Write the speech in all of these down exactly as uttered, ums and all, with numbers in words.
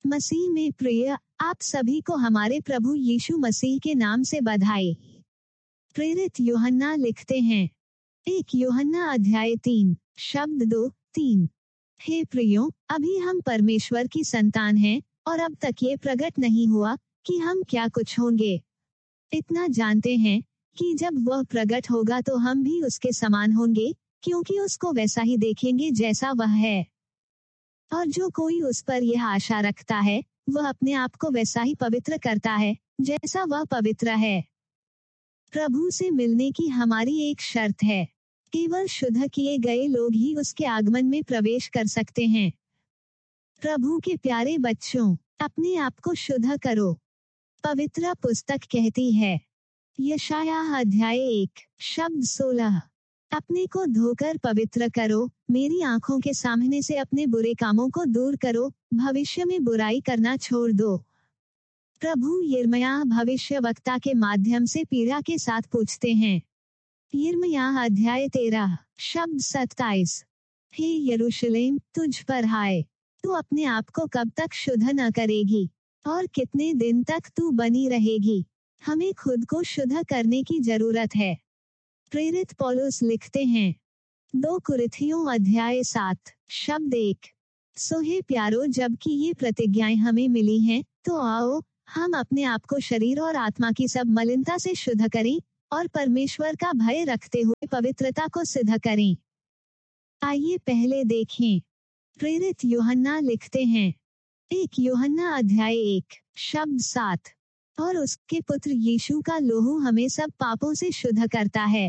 मसीह में प्रिय, आप सभी को हमारे प्रभु यीशु मसीह के नाम से बधाई। प्रेरित यूहन्ना लिखते हैं, एक यूहन्ना अध्याय तीन शब्द दो तीन। हे प्रियो, अभी हम परमेश्वर की संतान हैं और अब तक ये प्रकट नहीं हुआ कि हम क्या कुछ होंगे। इतना जानते हैं कि जब वह प्रकट होगा तो हम भी उसके समान होंगे, क्योंकि उसको वैसा ही देखेंगे जैसा वह है। और जो कोई उस पर यह आशा रखता है, वह अपने आप को वैसा ही पवित्र करता है जैसा वह पवित्र है। प्रभु से मिलने की हमारी एक शर्त है, केवल शुद्ध किए गए लोग ही उसके आगमन में प्रवेश कर सकते हैं। प्रभु के प्यारे बच्चों, अपने आप को शुद्ध करो। पवित्र पुस्तक कहती है, यशायाह अध्याय एक शब्द सोलह, अपने को धोकर पवित्र करो, मेरी आंखों के सामने से अपने बुरे कामों को दूर करो, भविष्य में बुराई करना छोड़ दो। प्रभु यिर्मयाह भविष्यवक्ता के माध्यम से पीड़ा के साथ पूछते हैं। यिर्मयाह अध्याय तेरह शब्द सत्ताईस, हे यरूशलेम, तुझ पर हाय, तू अपने आप को कब तक शुद्ध न करेगी और कितने दिन तक तू बनी रहेगी। हमें खुद को शुद्ध करने की जरूरत है। प्रेरित पौलुस लिखते हैं, दो कुरिन्थियों अध्याय सात शब्द एक, सो हे प्यारो, जबकि ये प्रतिज्ञाएं हमें मिली हैं, तो आओ हम अपने आप को शरीर और आत्मा की सब मलिनता से शुद्ध करें और परमेश्वर का भय रखते हुए पवित्रता को सिद्ध करें। आइए पहले देखें। प्रेरित यूहन्ना लिखते हैं, एक यूहन्ना अध्याय एक शब्द सात, और उसके पुत्र यीशु का लहू हमें सब पापों से शुद्ध करता है।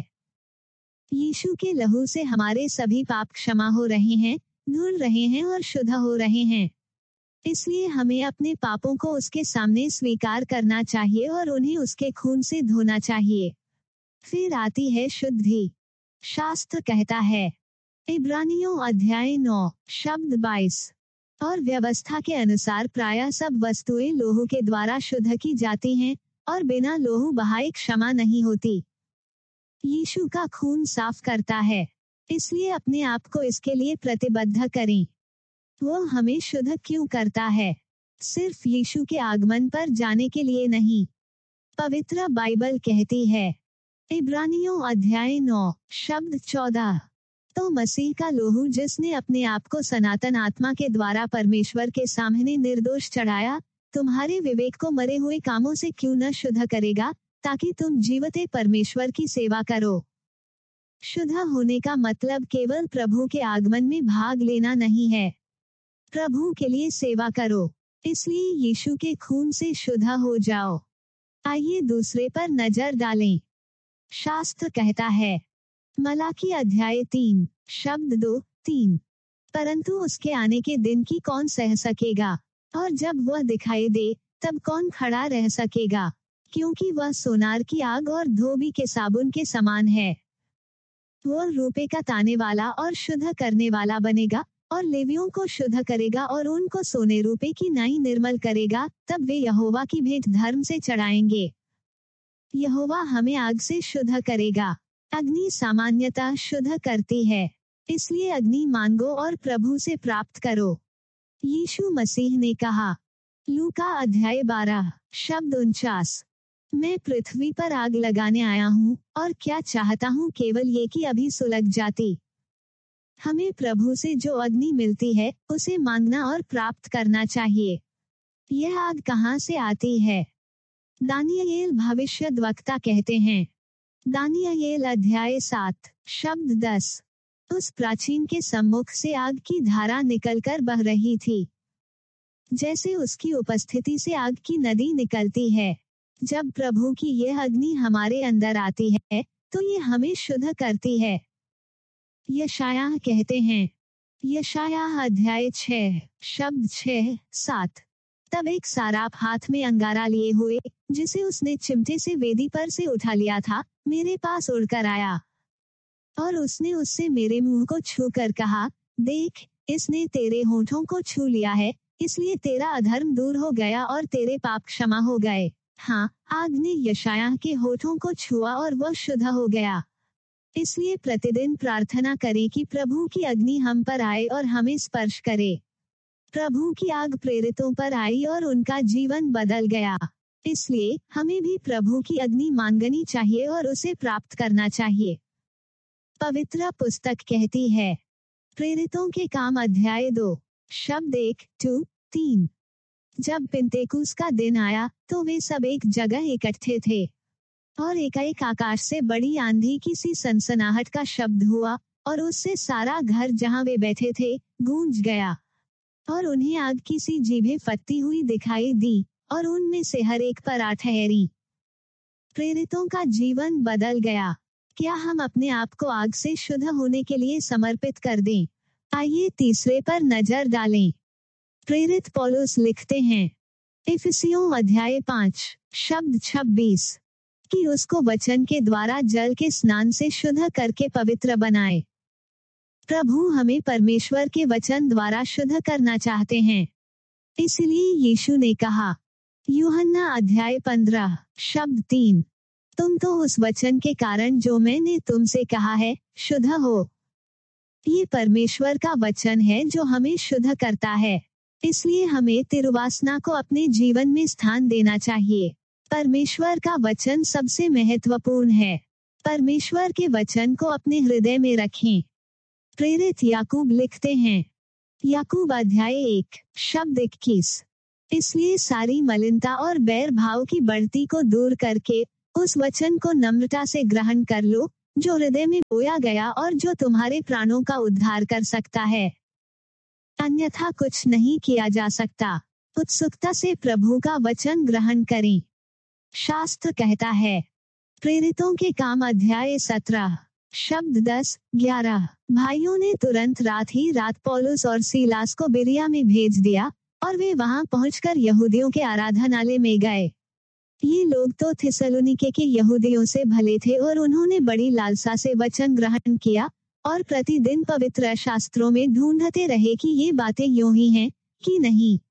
यीशु के लहू से हमारे सभी पाप क्षमा हो रहे हैं, धुल रहे हैं और शुद्ध हो रहे हैं। इसलिए हमें अपने पापों को उसके सामने स्वीकार करना चाहिए और उन्हें उसके खून से धोना चाहिए। फिर आती है शुद्धि। शास्त्र कहता है, इब्रानियों अध्याय नौ शब्द बाईस, और व्यवस्था के अनुसार प्रायः सब वस्तुएं लोहू के द्वारा शुद्ध की जाती हैं, और बिना लोहू बहाए क्षमा नहीं होती। यीशु का खून साफ करता है, इसलिए अपने आप को इसके लिए प्रतिबद्ध करें। वो हमें शुद्ध क्यों करता है? सिर्फ यीशु के आगमन पर जाने के लिए नहीं। पवित्र बाइबल कहती है, इब्रानियों अध्याय नौ शब्द चौदह, तो मसीह का लोहू जिसने अपने आप को सनातन आत्मा के द्वारा परमेश्वर के सामने निर्दोष चढ़ाया, तुम्हारे विवेक को मरे हुए कामों से क्यों न शुद्ध करेगा, ताकि तुम जीवते परमेश्वर की सेवा करो। शुद्ध होने का मतलब केवल प्रभु के आगमन में भाग लेना नहीं है। प्रभु के लिए सेवा करो, इसलिए यीशु के खून से शुद्ध हो जाओ। आइए दूसरे पर नजर डालें। शास्त्र कहता है, मलाकी अध्याय तीन शब्द दो तीन, परंतु उसके आने के दिन की कौन सह सकेगा, और जब वह दिखाई दे तब कौन खड़ा रह सकेगा, क्योंकि वह सोनार की आग और धोबी के साबुन के समान है। वह रूपे का ताने वाला और शुद्ध करने वाला बनेगा, और लेवियों को शुद्ध करेगा और उनको सोने रूपे की नाई निर्मल करेगा, तब वे यहोवा की भेंट धर्म से चढ़ाएंगे। यहोवा हमें आग से शुद्ध करेगा। अग्नि सामान्यतः शुद्ध करती है, इसलिए अग्नि मांगो और प्रभु से प्राप्त करो। यीशु मसीह ने कहा, लूका अध्याय बारह शब्द उनचास, मैं पृथ्वी पर आग लगाने आया हूँ, और क्या चाहता हूँ केवल ये कि अभी सुलग जाती। हमें प्रभु से जो अग्नि मिलती है उसे मांगना और प्राप्त करना चाहिए। यह आग कहाँ से आती है? दानियेल भविष्यद्वक्ता कहते हैं, दानियेल अध्याय सात शब्द दस, उस प्राचीन के सम्मुख से आग की धारा निकलकर बह रही थी, जैसे उसकी उपस्थिति से आग की नदी निकलती है। जब प्रभु की यह अग्नि हमारे अंदर आती है तो ये हमें शुद्ध करती है। यशायाह कहते हैं, यशायाह अध्याय छह शब्द छह सात, तब एक साराप हाथ में अंगारा लिए हुए, जिसे उसने चिमटे से वेदी पर से उठा लिया था, मेरे पास उड़कर आया, और उसने उससे मेरे मुंह को छू कर कहा, देख, इसने तेरे होठों को छू लिया है, इसलिए तेरा अधर्म दूर हो गया और तेरे पाप क्षमा हो गए। हाँ, आग ने यशायाह के होठों को छुआ और वह शुद्ध हो गया। इसलिए प्रतिदिन प्रार्थना करें कि प्रभु की अग्नि हम पर आए और हमें स्पर्श करे। प्रभु की आग प्रेरितों पर आई और उनका जीवन बदल गया। इसलिए हमें भी प्रभु की अग्नि मांगनी चाहिए और उसे प्राप्त करना चाहिए। पवित्र पुस्तक कहती है, प्रेरितों के काम अध्याय दो शब्द एक टू तीन। जब पिंतेकुस का दिन आया तो वे सब एक जगह इकट्ठे थे, और एकाएक आकाश से बड़ी आंधी की सी सनसनाहट का शब्द हुआ, और उससे सारा घर जहां वे बैठे थे गूंज गया। और उन्हें आग की सी जीभें फटती हुई दिखाई दी, और उनमें से हर एक पर आ ठहरी। प्रेरितों का जीवन बदल गया। क्या हम अपने आप को आग से शुद्ध होने के लिए समर्पित कर दें? आइए तीसरे पर नजर डालें। प्रेरित पौलुस लिखते हैं, इफिसियों अध्याय पाँच शब्द छब्बीस, कि उसको वचन के द्वारा जल के स्नान से शुद्ध करके पवित्र बनाए। प्रभु हमें परमेश्वर के वचन द्वारा शुद्ध करना चाहते हैं। इसलिए यीशु ने कहा, यूहन्ना अध्याय पंद्रह शब्द तीन, तुम तो उस वचन के कारण जो मैंने तुमसे कहा है शुद्ध हो। ये परमेश्वर का वचन है जो हमें शुद्ध करता है। इसलिए हमें तिरुवासना को अपने जीवन में स्थान देना चाहिए। परमेश्वर का वचन सबसे महत्वपूर्ण है। परमेश्वर के वचन को अपने हृदय में रखें। प्रेरित याकूब लिखते हैं, याकूब अध्याय एक शब्द इक्कीस, इसलिए सारी मलिनता और बैर भाव की बढ़ती को दूर करके उस वचन को नम्रता से ग्रहण कर लो जो हृदय में बोया गया और जो तुम्हारे प्राणों का उद्धार कर सकता है। अन्यथा कुछ नहीं किया जा सकता। उत्सुकता से प्रभु का वचन ग्रहण करें। शास्त्र कहता है, प्रेरितों के काम अध्याय सत्रह शब्द दस ग्यारह, भाइयों ने तुरंत रात ही रात पौलुस और सीलास को बिरिया में भेज दिया, और वे वहां पहुंचकर यहूदियों के आराधनालय में गए। ये लोग तो थिस्सलुनीके के यहूदियों से भले थे और उन्होंने बड़ी लालसा से वचन ग्रहण किया और प्रतिदिन पवित्र शास्त्रों में ढूंढते रहे कि ये बातें यूं ही हैं कि नहीं।